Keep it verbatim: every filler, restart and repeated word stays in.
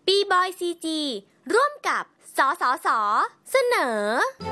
บีบอยซีจีร่วมกับสสสเสนอ